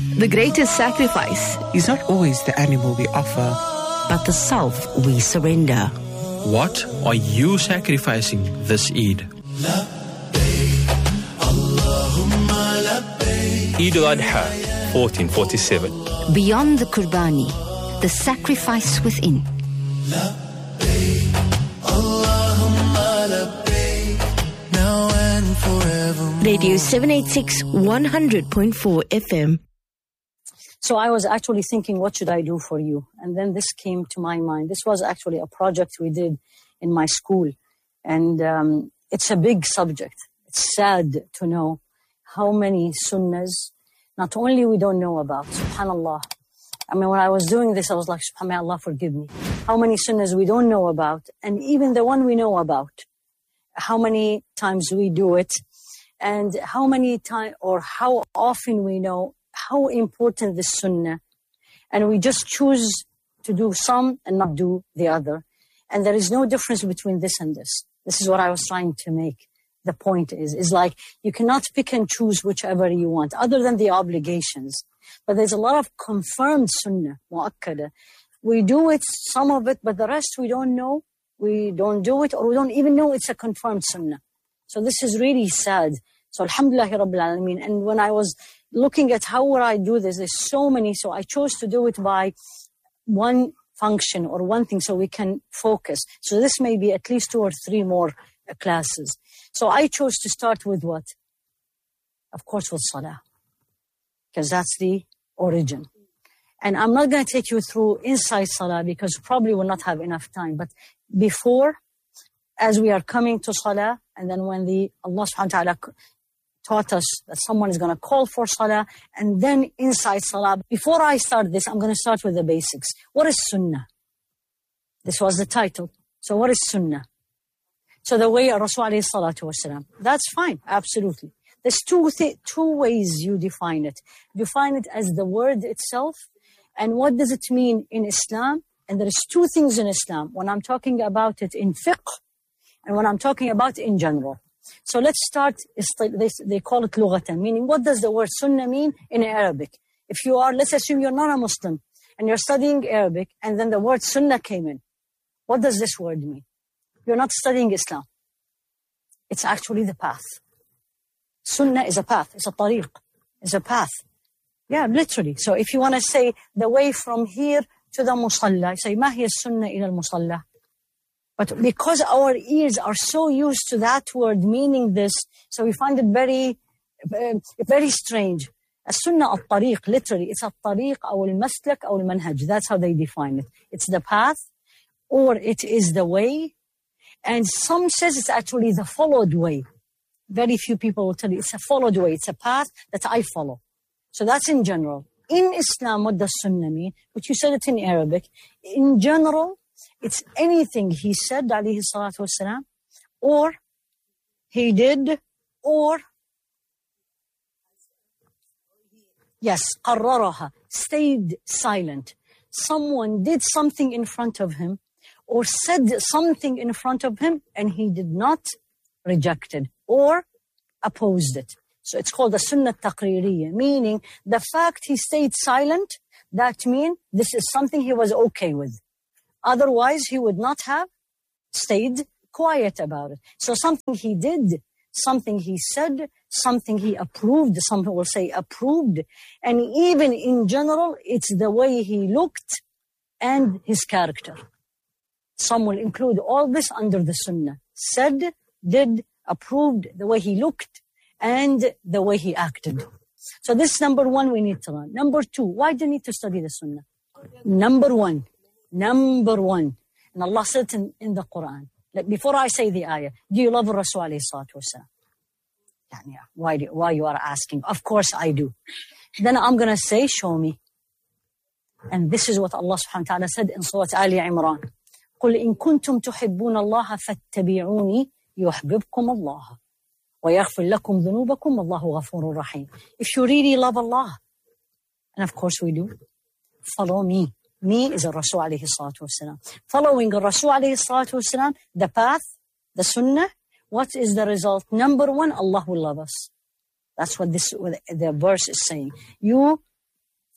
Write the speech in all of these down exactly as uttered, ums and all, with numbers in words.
The greatest sacrifice is not always the animal we offer, but the self we surrender. What are you sacrificing this Eid? Eid al-Adha, fourteen forty-seven. Beyond the Qurbani, the sacrifice within. Radio seven eighty-six, one hundred point four F M. So I was actually thinking, what should I do for you? And then this came to my mind. This was actually a project we did in my school. And um, it's a big subject. It's sad to know how many sunnahs, not only we don't know about, subhanAllah. I mean, when I was doing this, I was like, subhanAllah, forgive me. How many sunnahs we don't know about, and even the one we know about, how many times we do it, and how many times or how often we know how important this sunnah, and we just choose to do some and not do the other. And there is no difference between this and this. This is what I was trying to make. The point is, is like you cannot pick and choose whichever you want, other than the obligations. But there's a lot of confirmed sunnah, mu'akkada. We do it, some of it, but the rest we don't know. We don't do it, or we don't even know it's a confirmed sunnah. So this is really sad. So alhamdulillah rabbil alameen. And when I was looking at how would I do this, there's so many. So I chose to do it by one function or one thing so we can focus. So this may be at least two or three more uh, classes. So I chose to start with what? Of course, with salah. Because that's the origin. And I'm not going to take you through inside salah because probably will not have enough time. But before, as we are coming to salah, and then when the Allah subhanahu wa ta'ala taught us that someone is going to call for salah, and then inside salah. Before I start this, I'm going to start with the basics. What is sunnah? This was the title. So what is sunnah? So the way of Rasul alayhi salatu wasalam. That's fine, absolutely. There's two, th- two ways you define it. Define it as the word itself, and what does it mean in Islam? And there is two things in Islam. When I'm talking about it in fiqh, and when I'm talking about it in general. So let's start, they call it lughatan, meaning what does the word sunnah mean in Arabic? If you are, let's assume you're not a Muslim, and you're studying Arabic, and then the word sunnah came in. What does this word mean? You're not studying Islam. It's actually the path. Sunnah is a path, it's a tariq, it's a path. Yeah, literally. So if you want to say the way from here to the musalla, say, ma hiya sunnah ila al-musalla? But because our ears are so used to that word meaning this, so we find it very, uh, very strange. As-sunnah al-tariq, literally, it's al-tariq or al-maslak or al-manhaj. That's how they define it. It's the path, or it is the way. And some says it's actually the followed way. Very few people will tell you it's a followed way. It's a path that I follow. So that's in general. In Islam, what does sunnah mean? But you said it in Arabic. In general, it's anything he said, alayhi salatu wasalam, or he did, or, yes, qarraraha, stayed silent. Someone did something in front of him, or said something in front of him, and he did not reject it, or opposed it. So it's called the sunnah taqririyya, meaning the fact he stayed silent, that means this is something he was okay with. Otherwise, he would not have stayed quiet about it. So something he did, something he said, something he approved, some people will say approved. And even in general, it's the way he looked and his character. Some will include all this under the sunnah. Said, did, approved, the way he looked, and the way he acted. So this is number one we need to learn. Number two, why do you need to study the sunnah? Number one. Number one, and Allah said in, in the Quran, like before I say the ayah, do you love Rasul alayhi salatu wasalam? Why, do, why you are asking? Of course I do. Then I'm going to say, show me. And this is what Allah subhanahu wa ta'ala said in Surah Ali Imran. قُلْ إِن كُنْتُمْ تُحِبُّونَ اللَّهَ فَاتَّبِعُونِي يُحْبِبْكُمُ اللَّهُ وَيَغْفِرْ لَكُمْ ذُنُوبَكُمْ وَاللَّهُ غَفُورٌ رَحِيمٌ. If you really love Allah, and of course we do, follow me. Me is a Rasul alayhi salatu wasalam. Following a Rasul alayhi salatu wasalam, the path, the sunnah, what is the result? Number one, Allah will love us. That's what this what the verse is saying. You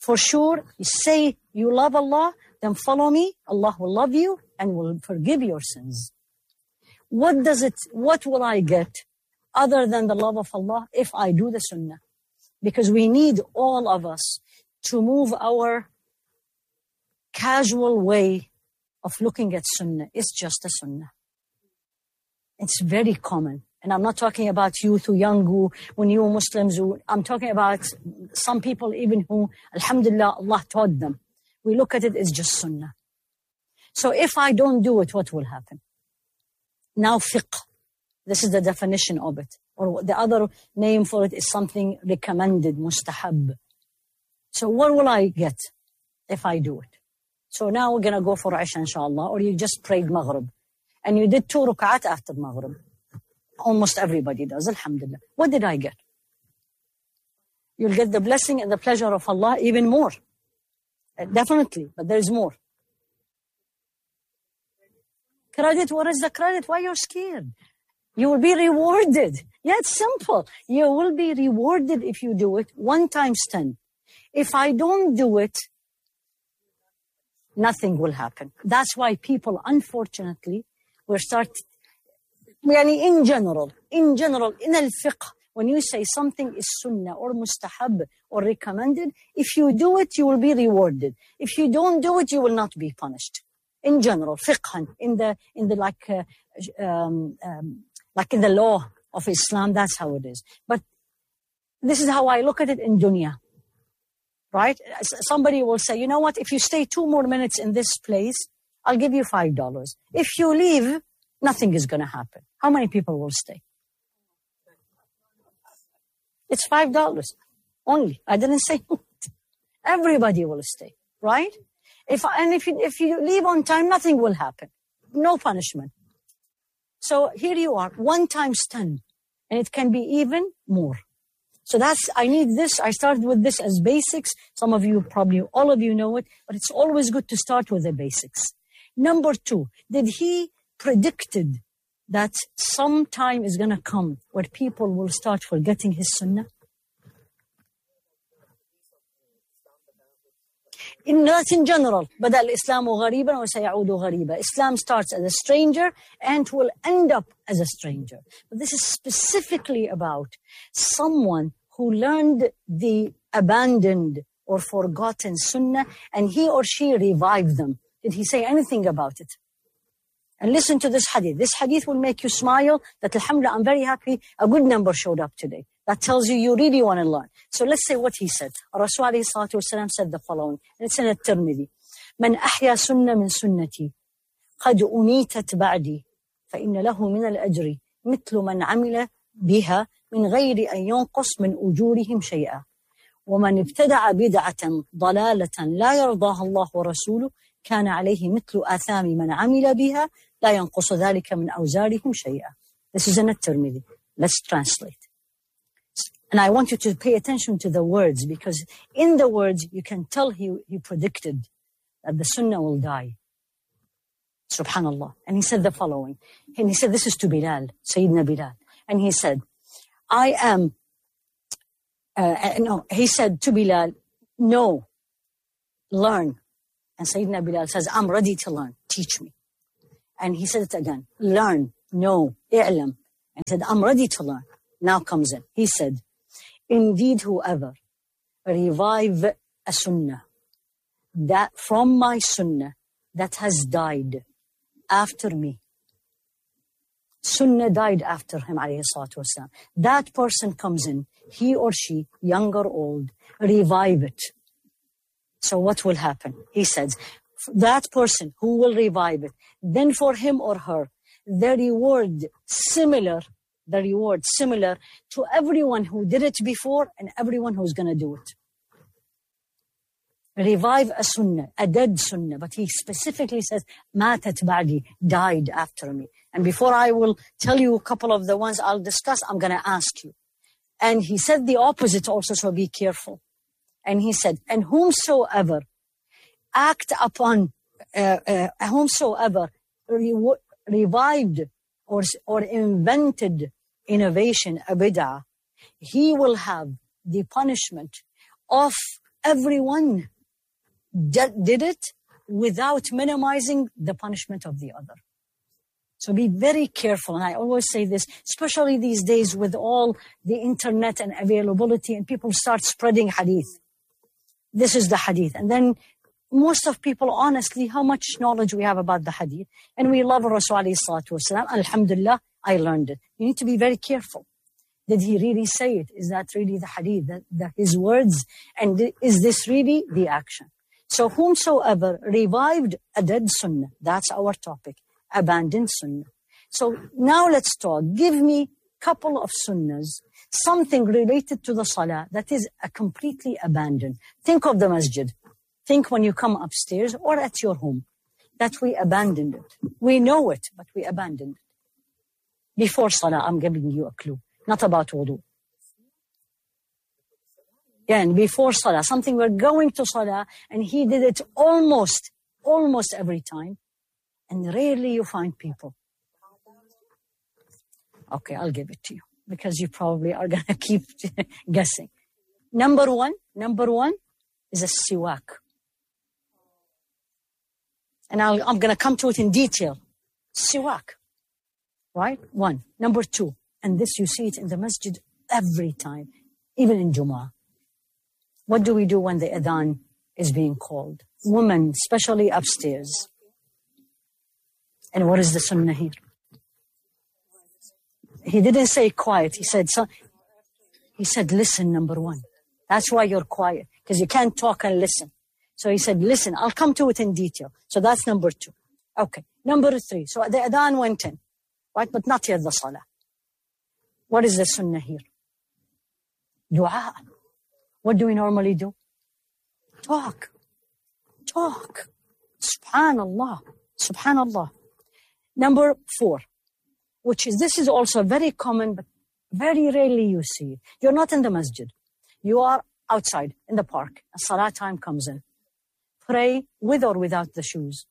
For sure, you say you love Allah, then follow me. Allah will love you and will forgive your sins. What does it, what will I get other than the love of Allah if I do the sunnah? Because we need, all of us, to move our casual way of looking at sunnah. It's just a sunnah. It's very common. And I'm not talking about youth who young who, when you Muslims who, I'm talking about some people even who, alhamdulillah, Allah taught them. We look at it as just sunnah. So if I don't do it, what will happen? Now fiqh. This is the definition of it. Or the other name for it is something recommended, mustahab. So what will I get if I do it? So now we're going to go for Isha, inshallah, or you just prayed Maghrib. And you did two rak'at after Maghrib. Almost everybody does, alhamdulillah. What did I get? You'll get the blessing and the pleasure of Allah even more. Uh, definitely, but there's more. Credit, what is the credit? Why you're scared? You will be rewarded. Yeah, it's simple. You will be rewarded if you do it one times ten. If I don't do it, nothing will happen. That's why people, unfortunately, will start, in general, in general, in al-fiqh, when you say something is sunnah or mustahab or recommended, if you do it, you will be rewarded. If you don't do it, you will not be punished. In general, fiqhan, in the, in the like, uh, um, um, like in the law of Islam, that's how it is. But this is how I look at it in dunya. Right? Somebody will say, you know what, if you stay two more minutes in this place, I'll give you five dollars. If you leave, nothing is going to happen. How many people will stay? It's five dollars only. I didn't say everybody will stay, right? If And if you, if you leave on time, nothing will happen. No punishment. So here you are, one times ten. And it can be even more. So that's, I need this. I started with this as basics. Some of you, probably all of you know it, but it's always good to start with the basics. Number two, did he predicted that some time is going to come where people will start forgetting his sunnah? In, that's in general. بدأ الإسلام غريبا وسيعود غريبا. Islam starts as a stranger and will end up as a stranger. But this is specifically about someone who learned the abandoned or forgotten sunnah and he or she revived them. Did he say anything about it? And listen to this hadith. This hadith will make you smile that, alhamdulillah, I'm very happy a good number showed up today. That tells you you really want to learn. So let's say what he said. Rasul alayhi salatu wasalam said the following. And it's in At-Tirmidhi. من أحيا سنة من سنتي قد أميتت بعدي فإن له من الأجر مثل من عمل بها من غير أن ينقص من أجورهم شيئا ومن ابتدع بدعة ضلالة لا يرضاها الله ورسوله كان عليه مثل آثام من عمل بها لا ينقص ذلك من أوزارهم شيئا. This is in At-Tirmidhi. Let's translate. And I want you to pay attention to the words, because in the words you can tell he, he predicted that the sunnah will die. Subhanallah. And he said the following. And he said, this is to Bilal, Sayyidina Bilal. And he said, I am, uh, no, he said to Bilal, no, learn. And Sayyidina Bilal says, I'm ready to learn. Teach me. And he said it again. Learn. No. I'lam. And he said, I'm ready to learn. Now comes in. He said, indeed, whoever revive a sunnah that from my sunnah that has died after me, sunnah died after him, alayhi salatu wasalam. That person comes in, he or she, young or old, revive it. So what will happen? He says, that person who will revive it, then for him or her, the reward similar, the reward similar to everyone who did it before and everyone who's going to do it. Revive a sunnah, a dead sunnah, but he specifically says, matat ba'di, died after me. And before I will tell you a couple of the ones I'll discuss, I'm going to ask you. And he said the opposite also, so be careful. And he said, and whomsoever act upon, uh, uh, whomsoever re- revived or, or invented innovation, a bid'ah, he will have the punishment of everyone did it without minimizing the punishment of the other. So be very careful. And I always say this, especially these days with all the internet and availability, and people start spreading hadith. This is the hadith. And then most of people, honestly, how much knowledge we have about the hadith. And we love Rasul alayhi salatu wasalam. Alhamdulillah, I learned it. You need to be very careful. Did he really say it? Is that really the hadith? That, that his words? And is this really the action? So whomsoever revived a dead sunnah, that's our topic, abandoned sunnah. So now let's talk. Give me a couple of sunnahs, something related to the salah that is a completely abandoned. Think of the masjid. Think when you come upstairs or at your home, that we abandoned it. We know it, but we abandoned it. Before salah, I'm giving you a clue, not about wudu. Yeah, and before salah, something we're going to salah, and he did it almost, almost every time. And rarely you find people. Okay, I'll give it to you, because you probably are going to keep guessing. Number one, number one is a siwak. And I'll, I'm going to come to it in detail. Siwak, right? One. Number two, and this you see it in the masjid every time, even in Jumu'ah. What do we do when the adhan is being called? Women, especially upstairs. And what is the sunnah here? He didn't say quiet. He said, so, he said, listen, number one. That's why you're quiet, because you can't talk and listen. So he said, listen, I'll come to it in detail. So that's number two. Okay. Number three. So the adhan went in, right? But not yet the salah. What is the sunnah here? Dua. What do we normally do? Talk. Talk. Subhanallah. Subhanallah. Number four, which is, this is also very common, but very rarely you see it. You're not in the masjid. You are outside in the park. A salah time comes in. Pray with or without the shoes.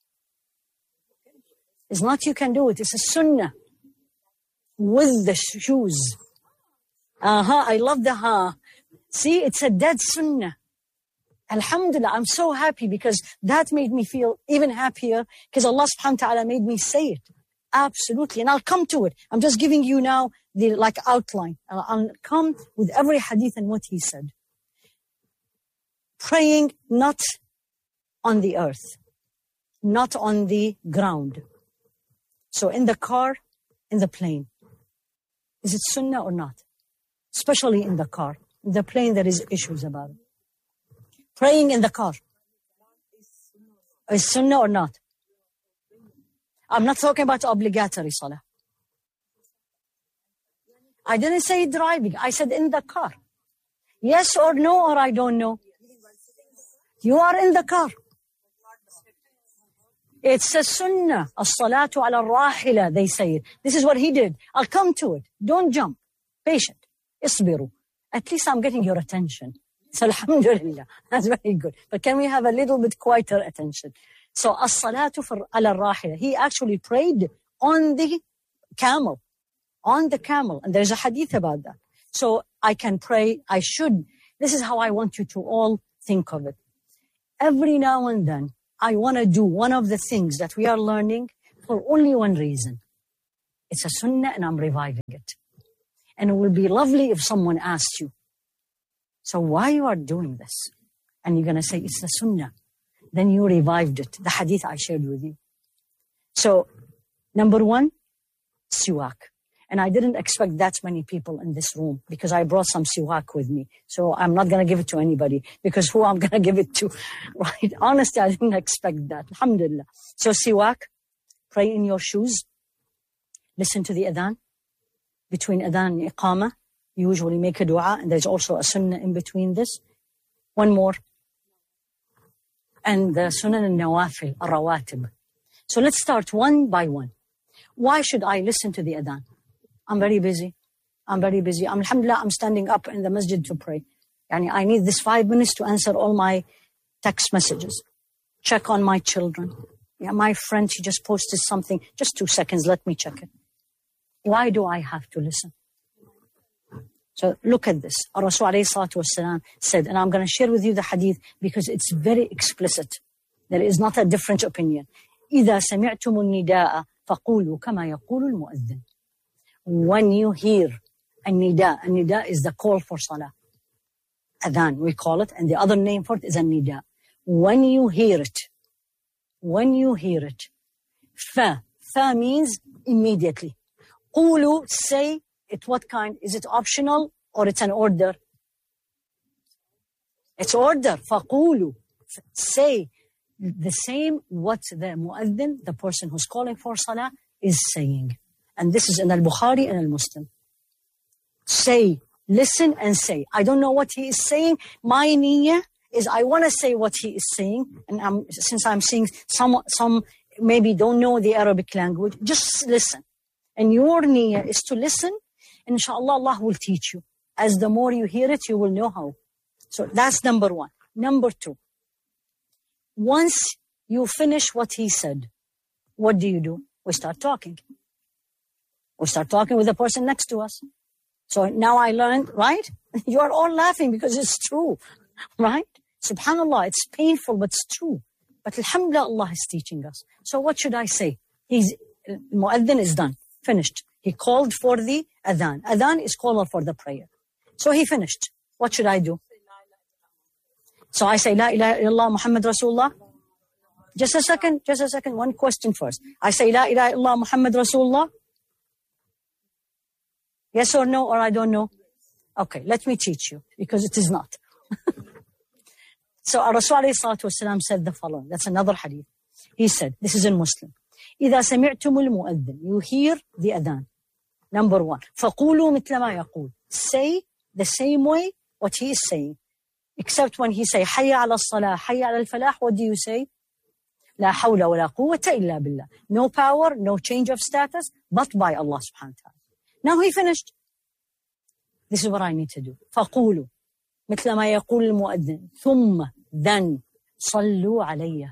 It's not you can do it. It's a sunnah. With the shoes. Uh-huh. I love the ha. See, it's a dead sunnah. Alhamdulillah, I'm so happy, because that made me feel even happier, because Allah subhanahu wa ta'ala made me say it. Absolutely. And I'll come to it. I'm just giving you now the like outline. I'll, I'll come with every hadith and what he said. Praying not on the earth, not on the ground. So in the car, in the plane. Is it sunnah or not? Especially in the car. In the plane, there is issues about it. Praying in the car. Is sunnah or not? I'm not talking about obligatory salah. I didn't say driving. I said in the car. Yes or no, or I don't know. You are in the car. It's a sunnah. As-salatu ala rahila, they say it. This is what he did. I'll come to it. Don't jump. Patient. Isbiru. At least I'm getting your attention. So alhamdulillah. That's very good. But can we have a little bit quieter attention? So as-salatu ala rahila. He actually prayed on the camel. On the camel. And there's a hadith about that. So I can pray. I should. This is how I want you to all think of it. Every now and then, I want to do one of the things that we are learning for only one reason. It's a sunnah and I'm reviving it. And it will be lovely if someone asks you, so why you are doing this? And you're going to say, it's the sunnah. Then you revived it. The hadith I shared with you. So, number one, siwak. And I didn't expect that many people in this room because I brought some siwak with me. So I'm not going to give it to anybody because who I'm going to give it to, right? Honestly, I didn't expect that. Alhamdulillah. So siwak, pray in your shoes. Listen to the adhan. Between adhan and iqamah, you usually make a dua, and there's also a sunnah in between this. One more. And the sunnah al-nawafil, al-rawatib. So let's start one by one. Why should I listen to the adhan? I'm very busy. I'm very busy. I'm, alhamdulillah, I'm standing up in the masjid to pray. Yani I need this five minutes to answer all my text messages. Check on my children. Yeah, my friend, she just posted something. Just two seconds, let me check it. Why do I have to listen? So look at this. Rasul alayhi salatu wasalam said, and I'm going to share with you the hadith because it's very explicit. There is not a different opinion. إِذَا سَمِعْتُمُ النِّدَاءَ فَقُولُوا كَمَا يَقُولُ الْمُؤَذِّنُ. When you hear a nida, a nida is the call for salah. Adhan, we call it, and the other name for it is a nida. When you hear it, when you hear it, fa, fa means immediately. Qulu, say it what kind? Is it optional or it's an order? It's order. Faqulu, say the same what the muaddin, the person who's calling for salah, is saying. And this is in al-Bukhari and al-Muslim. Say, listen and say. I don't know what he is saying. My niyyah is I want to say what he is saying. And I'm, since I'm seeing some, some maybe don't know the Arabic language, just listen. And your niyyah is to listen. Inshallah, Allah will teach you. As the more you hear it, you will know how. So that's number one. Number two. Once you finish what he said, what do you do? We start talking. We start talking with the person next to us. So now I learned, right? You are all laughing because it's true, right? Subhanallah, it's painful, but it's true. But alhamdulillah, Allah is teaching us. So what should I say? He's, muaddin is done, finished. He called for the adhan. Adhan is called for the prayer. So he finished. What should I do? So I say, La ilaha illallah Muhammad Rasulullah. Just a second, just a second, one question first. I say, La ilaha illallah Muhammad Rasulullah. Yes or no, or I don't know? Okay, let me teach you, because it is not. So Rasul alayhi salatu wasalam said the following. That's another hadith. He said, this is in Muslim. إِذَا سَمِعْتُمُ الْمُؤَذِّنِ. You hear the adhan. Number one. فَقُولُوا مِثْلَ مَا يَقُولُ. Say the same way what he is saying. Except when he say, حَيَّ عَلَى الصَّلَاةِ حَيَّ عَلَى الْفَلَاحِ. What do you say? لَا حَوْلَ وَلَا قُوَّةَ إِلَّا بِاللَّهِ. No power, no change of status, but by Allah subhanahu wa ta'ala. Now he finished. This is what I need to do. فَقُولُوا مِثْلَ مَا يَقُولُ الْمُؤَذِّنِ ثُمَّ then صَلُّوا عَلَيَّ.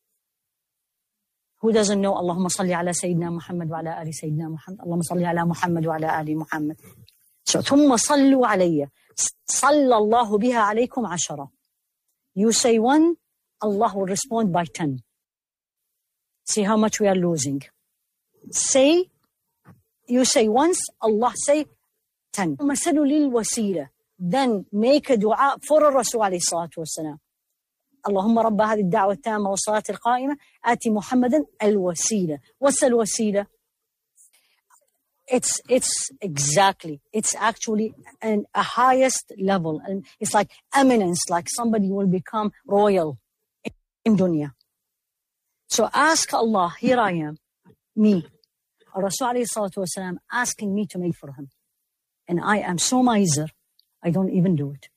Who doesn't know Allahumma salli ala Sayyidina Muhammad wa ala ali Sayyidina Muhammad? Allahumma salli ala Muhammad wa ala ali Muhammad. So ثُمَّ صَلُّوا عَلَيَّ. صَلَّ اللَّهُ بِهَا عَلَيْكُمْ عَشَرًا. You say one, Allah will respond by ten. See how much we are losing. Say, you say once, Allah say ten. مَسَلُ لِلْوَسِيلَةِ. Then make a dua for Rasul alayhi salatu wasalam. اللهم رب هذه الدعوة التامة والصلاة القائمة آتي محمدا الوسيلة. What's الوسيلة? It's, it's exactly, it's actually an, a highest level. And it's like eminence, like somebody will become royal in dunya. So ask Allah, here I am, me, Rasul alayhi salatu wasalam, asking me to make for him. And I am so miser, I don't even do it.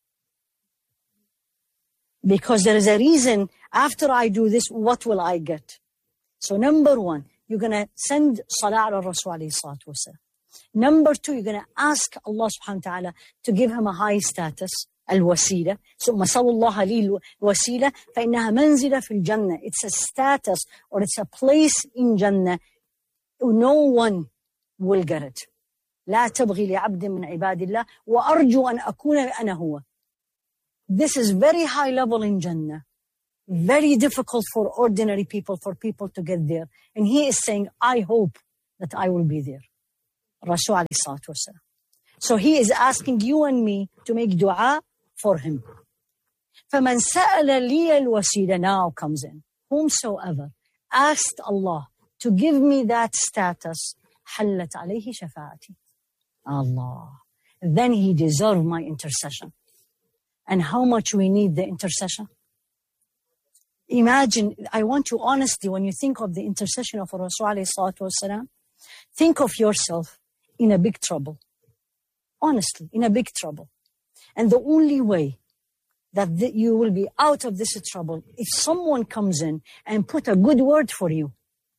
Because there is a reason, after I do this, what will I get? So number one, you're going to send salah ala Rasul alayhi salatu wasalam. Number two, you're going to ask Allah subhanahu wa ta'ala to give him a high status, al-wasila. So, masallallahu li al-wasila, فَإِنَّهَا مَنْزِلَ فِي الْجَنَّةِ. It's a status, or it's a place in Jannah. No one will get it. لا تبغي لعبد من عباد الله وأرجو أن أكون أنا هو. This is very high level in Jannah. Very difficult for ordinary people, for people to get there. And he is saying, I hope that I will be there. Rasul alayhi salatu wasalam. So he is asking you and me to make dua for him. فَمَنْ سَأَلَ لِيَ الْوَسِيلَ. Now comes in. Whomsoever asked Allah to give me that status, حَلَّتْ عَلَيْهِ شَفَاعَتِي. Allah. Then he deserves my intercession. And how much we need the intercession. Imagine, I want you honestly, when you think of the intercession of Rasul alayhi salatu wasalam, think of yourself in a big trouble. Honestly, in a big trouble. And the only way that the, you will be out of this trouble, if someone comes in and put a good word for you.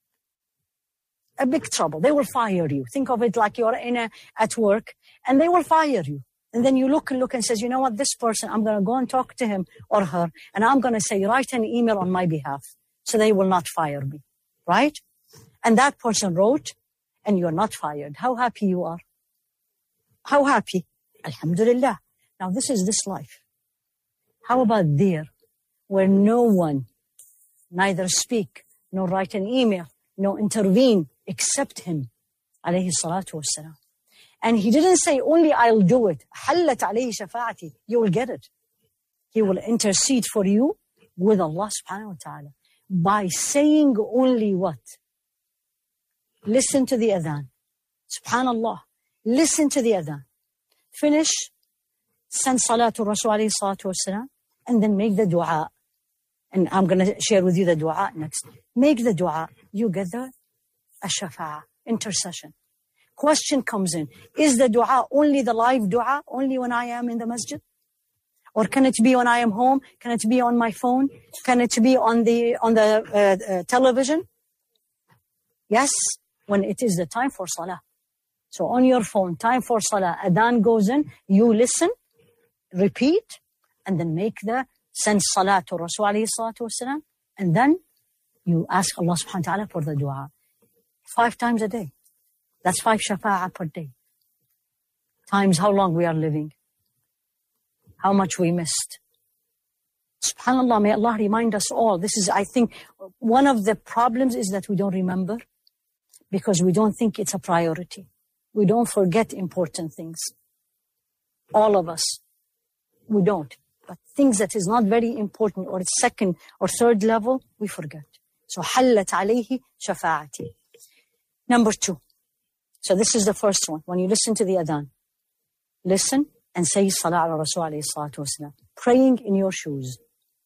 A big trouble. They will fire you. Think of it like you're in a, at work and they will fire you. And then you look and look and says, you know what, this person, I'm going to go and talk to him or her. And I'm going to say, write an email on my behalf. So they will not fire me. Right? And that person wrote and you're not fired. How happy you are. How happy. Alhamdulillah. Now this is this life. How about there, where no one neither speak, nor write an email, nor intervene, except him, alayhi salatu wassalam. And he didn't say, only I'll do it. حَلَّتْ عَلَيْهِ شَفَاعَتِي. You will get it. He will intercede for you with Allah subhanahu wa ta'ala. By saying only what? Listen to the adhan. Subhanallah. Listen to the adhan. Finish. Send salatu Rasul alayhi salatu wasalam. And then make the dua. And I'm going to share with you the dua next. Make the dua. You get the ash-shafa'ah, intercession. Question comes in. Is the dua only the live dua? Only when I am in the masjid? Or can it be when I am home? Can it be on my phone? Can it be on the on the uh, uh, television? Yes, when it is the time for salah. So on your phone, time for salah, adhan goes in, you listen, repeat, and then make the send salah to Rasul alayhi salatu wasalam, and then you ask Allah subhanahu wa ta'ala for the dua. Five times a day. That's five shafa'ah per day. Times how long we are living. How much we missed. SubhanAllah, may Allah remind us all. This is, I think, one of the problems is that we don't remember because we don't think it's a priority. We don't forget important things. All of us. We don't. But things that is not very important or it's second or third level, we forget. So, حَلَّتْ عَلَيْهِ شَفَاعَتِي. Number two. So this is the first one. When you listen to the adhan, listen and say salah ala Rasul alayhi salatu wasalam. Praying in your shoes.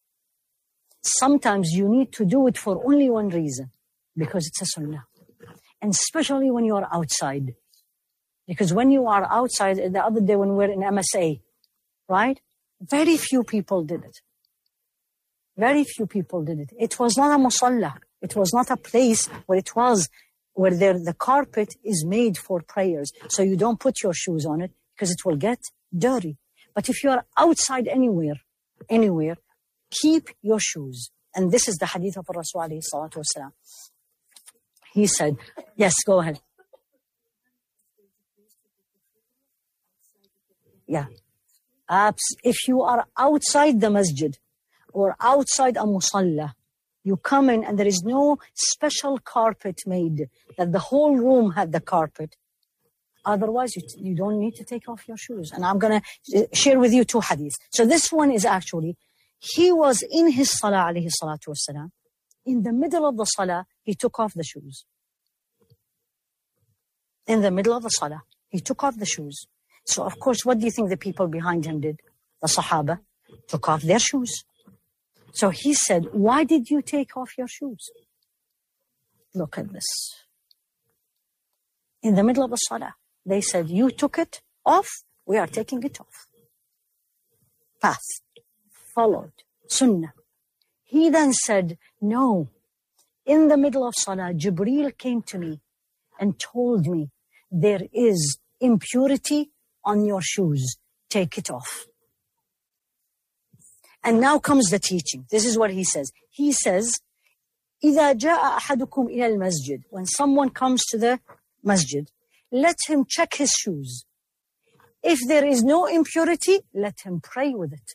Sometimes you need to do it for only one reason. Because it's a sunnah. And especially when you are outside. Because when you are outside, the other day when we were in M S A, right? Very few people did it. Very few people did it. It was not a musalla. It was not a place where it was, where there, the carpet is made for prayers. So you don't put your shoes on it because it will get dirty. But if you are outside anywhere, anywhere, keep your shoes. And this is the hadith of Rasul alayhi salatu wasalam. He said, yes, go ahead. Yeah. If you are outside the masjid or outside a musalla, you come in and there is no special carpet made that the whole room had the carpet. Otherwise, you, you don't need to take off your shoes. And I'm going to share with you two hadiths. So this one is actually, he was in his salah, alayhi salatu wasalam. In the middle of the salah, he took off the shoes. In the middle of the salah, he took off the shoes. So, of course, what do you think the people behind him did? The Sahaba took off their shoes. So he said, why did you take off your shoes? Look at this. In the middle of the salah, they said, you took it off, we are taking it off. Path, followed, sunnah. He then said, no. In the middle of salah, Jibreel came to me and told me, there is impurity on your shoes. Take it off. And now comes the teaching. This is what he says. He says, إِذَا جَاءَ أَحَدُكُمْ إِلَى الْمَسْجِدِ. When someone comes to the masjid, let him check his shoes. If there is no impurity, let him pray with it.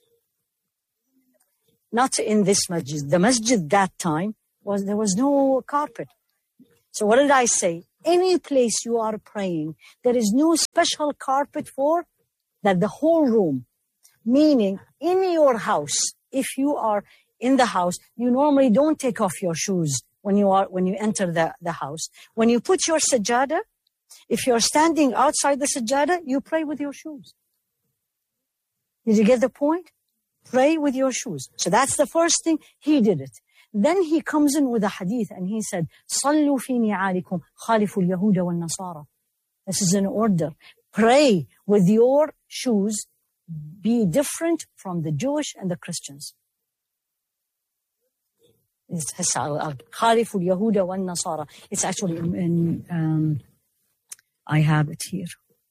Not in this masjid. The masjid that time, was there was no carpet. So what did I say? Any place you are praying, there is no special carpet for that the whole room. Meaning, in your house, if you are in the house, you normally don't take off your shoes when you are when you enter the, the house. When you put your sajada, if you're standing outside the sajada, you pray with your shoes. Did you get the point? Pray with your shoes. So that's the first thing. He did it. Then he comes in with a hadith and he said, صَلُّوا فِي نِعَالِكُمْ خَالِفُوا الْيَهُودَ وَالنَّصَارَى. This is an order. Pray with your shoes. Be different from the Jewish and the Christians. It's خَالِفُوا الْيَهُودَ وَالنَّصَارَى. It's actually in, in um, I have it here.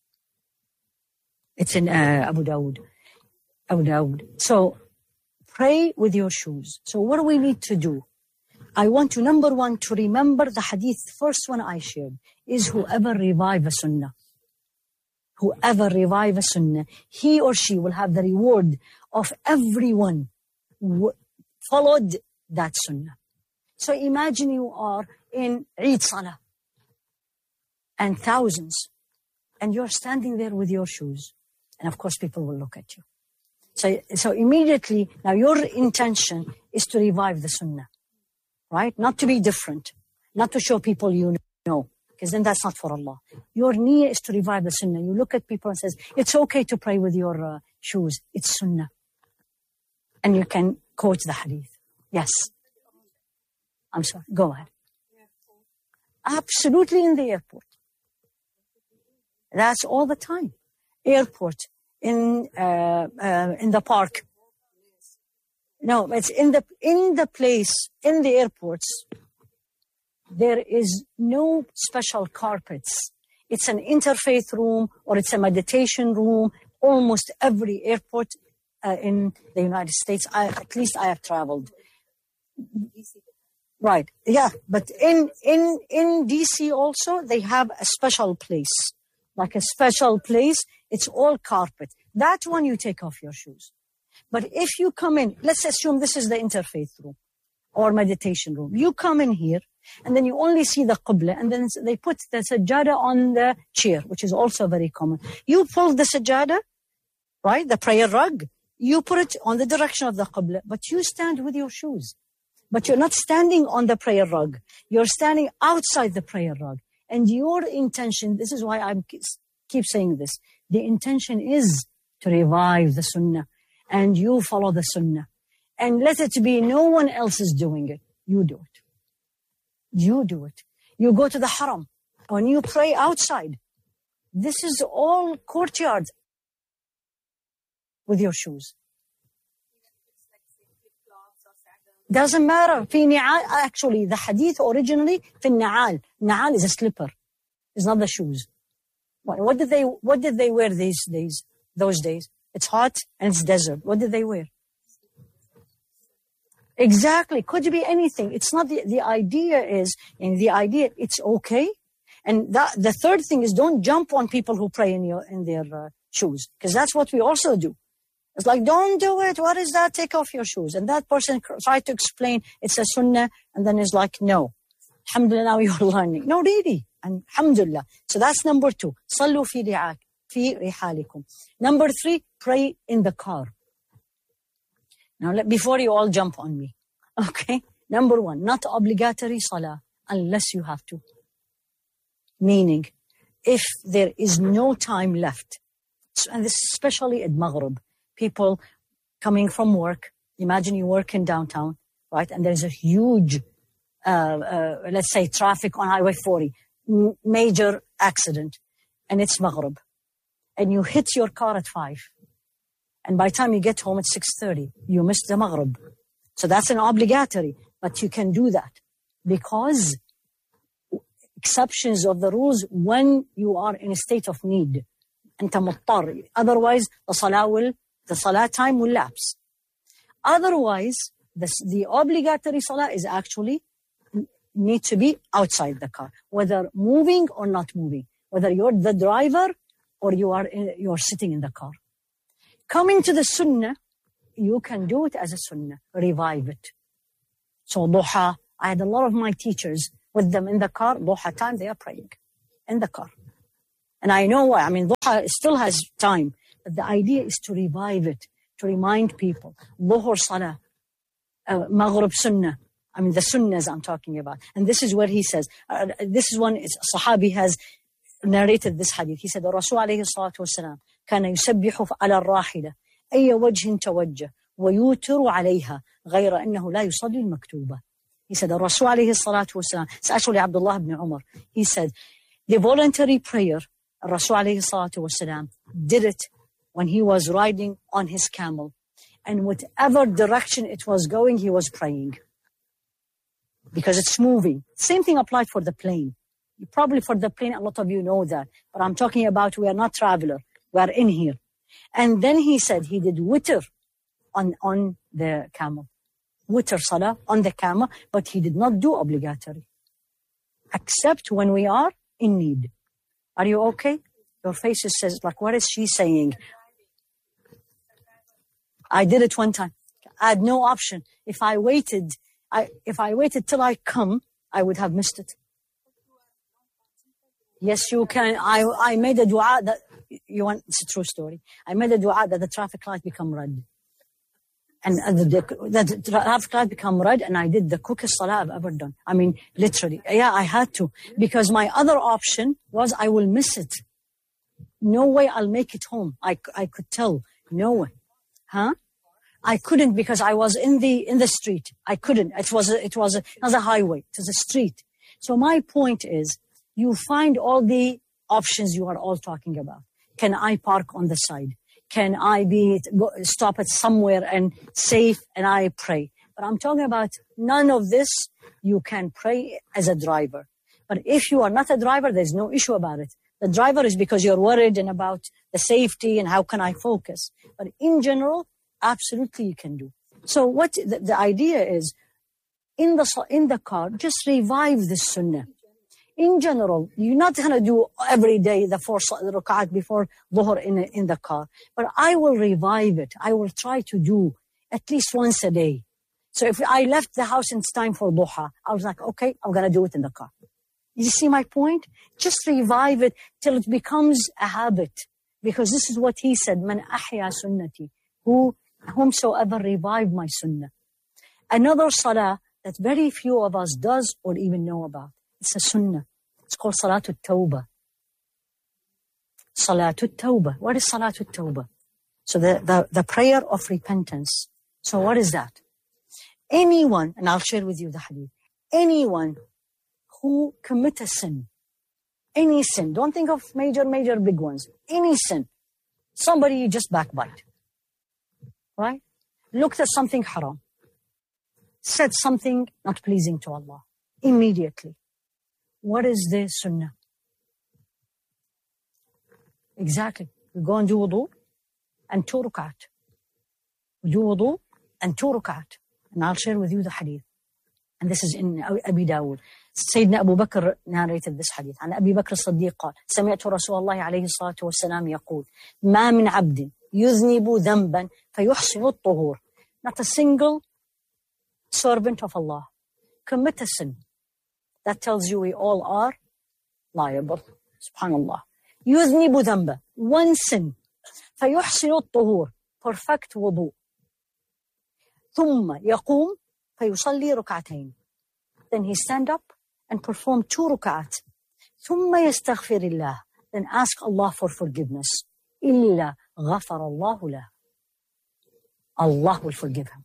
It's in uh, Abu Dawud. Abu Dawud. So, pray with your shoes. So what do we need to do? I want to, number one, to remember the hadith. First one I shared is whoever revive a sunnah. whoever revive a sunnah, he or she will have the reward of everyone who followed that sunnah. So imagine you are in Eid Salah and thousands, and you're standing there with your shoes. And of course, people will look at you. So, so immediately, now your intention is to revive the sunnah, right? Not to be different, not to show people you know, because then that's not for Allah. Your niyyah is to revive the sunnah. You look at people and says, it's okay to pray with your uh, shoes. It's sunnah. And you can quote the hadith. Yes. I'm sorry. Go ahead. Absolutely in the airport. That's all the time. Airport, in uh, uh, in the park. No, it's in the in the place, in the airports. There is no special carpets. It's an interfaith room or it's a meditation room. Almost every airport uh, in the United States, I, at least I have traveled. Right, yeah, but in, in, in D C also, they have a special place, like a special place. It's all carpet. That one you take off your shoes. But if you come in, let's assume this is the interfaith room or meditation room. You come in here and then you only see the qibla, and then they put the sajjada on the chair, which is also very common. You pull the sajjada, right, the prayer rug, you put it on the direction of the qibla, but you stand with your shoes. But you're not standing on the prayer rug. You're standing outside the prayer rug. And your intention, this is why I keep saying this, the intention is to revive the sunnah. And you follow the sunnah. And let it be no one else is doing it. You do it. You do it. You go to the haram. When you pray outside, this is all courtyard with your shoes. Doesn't matter. في نعال, actually, the hadith originally, في النعال. Na'al is a slipper. It's not the shoes. What, what did they, what did they wear these days, those days? It's hot and it's desert. What did they wear? Exactly. Could be anything. It's not the, the idea is, and the idea, it's okay. And that, the third thing is don't jump on people who pray in your, in their uh, shoes. Because that's what we also do. It's like, don't do it. What is that? Take off your shoes. And that person tried to explain it's a sunnah. And then is like, no. Alhamdulillah, now you're learning. No, really. And alhamdulillah. So that's number two. Sallu fi ri'ak, fi rihalikum. Number three, pray in the car. Now, let, before you all jump on me. Okay. Number one, not obligatory salah unless you have to. Meaning, if there is no time left, and this especially at Maghrib, people coming from work, imagine you work in downtown, right? And there's a huge, uh, uh, let's say, traffic on Highway forty, m- major accident, and it's Maghrib. And you hit your car at five. And by the time you get home at six thirty, you missed the Maghrib. So that's an obligatory, but you can do that because exceptions of the rules when you are in a state of need. أنت مضطر. Otherwise, the salah will The salah time will lapse. Otherwise, the, the obligatory salah is actually need to be outside the car, whether moving or not moving, whether you're the driver or you are in, you're sitting in the car. Coming to the sunnah, you can do it as a sunnah, revive it. So duha, I had a lot of my teachers with them in the car, duha time, they are praying in the car. And I know why, I mean, duha still has time. But the idea is to revive it, to remind people. Dhuhr salah, uh, Maghrib sunnah. I mean, the sunnahs I'm talking about. And this is where he says, uh, this is one, Sahabi has narrated this hadith. He said, Rasul alayhi salatu wasalam, كان يسبح على الراحلة أي وجه توجه ويوتر عليها غير أنه لا يصلي المكتوبة. He said, Rasul alayhi salatu wasalam, it's actually Abdullah ibn Umar. He said, the voluntary prayer, Rasul alayhi salatu wasalam did it when he was riding on his camel. And whatever direction it was going, he was praying. Because it's moving. Same thing applied for the plane. Probably for the plane, a lot of you know that. But I'm talking about we are not traveler. We are in here. And then he said he did witr on, on the camel. Witr salah on the camel. But he did not do obligatory. Except when we are in need. Are you okay? Your faces says, like, what is she saying? I did it one time. I had no option. If I waited, I if I waited till I come, I would have missed it. Yes, you can. I I made a dua that you want. It's a true story. I made a dua that the traffic light become red, and uh, the, the, the traffic light become red, and I did the quickest salah I've ever done. I mean, literally, yeah, I had to, because my other option was I will miss it. No way I'll make it home. I I could tell. No way, huh? I couldn't, because I was in the in the street. I couldn't. It was a, it was a, it was a highway. It was a street. So my point is, you find all the options you are all talking about. Can I park on the side? Can I be go, stop at somewhere and safe and I pray? But I'm talking about none of this. You can pray as a driver. But if you are not a driver, there's no issue about it. The driver is because you're worried and about the safety and how can I focus. But in general, absolutely you can do. So what the, the idea is, in the in the car, just revive the sunnah. In general, you're not going to do every day the four rak'at before dhuhr in, in the car. But I will revive it. I will try to do at least once a day. So if I left the house and it's time for duha, I was like, okay, I'm going to do it in the car. You see my point? Just revive it till it becomes a habit. Because this is what he said, Man ahya sunnati, who, whomsoever revive my sunnah. Another salah that very few of us does or even know about. It's a sunnah. It's called Salatul Tawbah. Salatul Tawbah. What is Salatul Tawbah? So the, the, the prayer of repentance. So what is that? Anyone, and I'll share with you the hadith, anyone who commit a sin, any sin, don't think of major, major big ones, any sin, somebody you just backbite, right? Looked at something haram, said something not pleasing to Allah, immediately. What is the sunnah? Exactly. We go and do wudu and two rukat. We do wudu and two rukat. And I'll share with you the hadith. And this is in Abi Dawud. Sayyidina Abu Bakr narrated this hadith. عن أبي بكر الصديق قال سمعت رسول الله عليه الصلاة والسلام يقول ما من عبد يذنب ذنبا فيحسن الطهور. Not a single servant of Allah commit a sin. That tells you we all are liable. Subhanallah. يذنب ذنبا. One sin. فيحسن الطهور. Perfect wudu. ثم يقوم فيصلي ركعتين. Then he stand up and perform two rukat. ثم يستغفر الله. Then ask Allah for forgiveness. إلا غفر الله له. Allah will forgive him.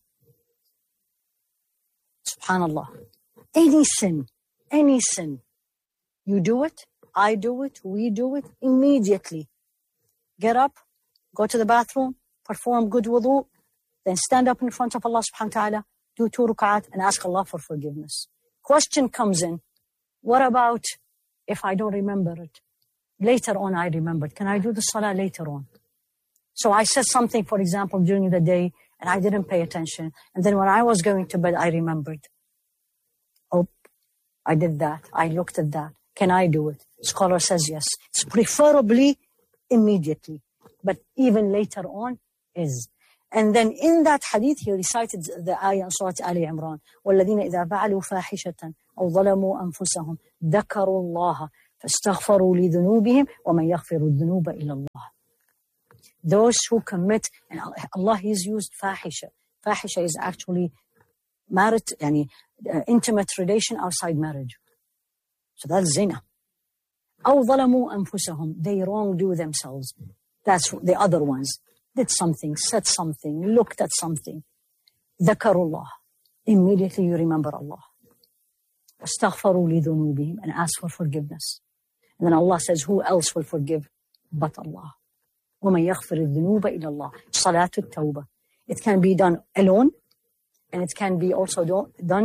Subhanallah. Any sin, any sin, you do it, I do it, we do it, immediately. Get up, go to the bathroom, perform good wudu, then stand up in front of Allah subhanahu wa ta'ala, do two rukat and ask Allah for forgiveness. Question comes in, what about if I don't remember it? Later on I remembered. Can I do the salah later on? So I said something, for example, during the day, and I didn't pay attention. And then when I was going to bed, I remembered. Oh, I did that. I looked at that. Can I do it? Scholar says yes. It's preferably immediately. But even later on is. And then in that hadith, he recited the ayah in Surah Ali Imran. وَالَّذِينَ إِذَا فَعَلُوا فَاحِشَةً أَوْ ظَلَمُوا أَنفُسَهُمْ ذَكَرُوا اللَّهَ فَاسْتَغْفَرُوا لِذُنُوبِهِمْ وَمَنْ يَغْفِرُ الذُّنُوبَ إِلَّا اللَّهِ. Those who commit, and Allah has used fahisha. Fahisha is actually married, yani, uh, intimate relation outside marriage. So that's zina. أَوْ ظَلَمُوا أَنفُسَهُمْ. They wrongdo themselves. That's the other ones. Did something, said something, looked at something. ذَكَرُوا. Immediately you remember Allah. وَاسْتَغْفَرُوا لِذُنُوبِهِمْ. And ask for forgiveness. And then Allah says, who else will forgive but Allah? وَمَنْ يَغْفِرِ الذُّنُوبَ إِلَى اللَّهِ. Salatul Tawbah. It can be done alone, and it can be also done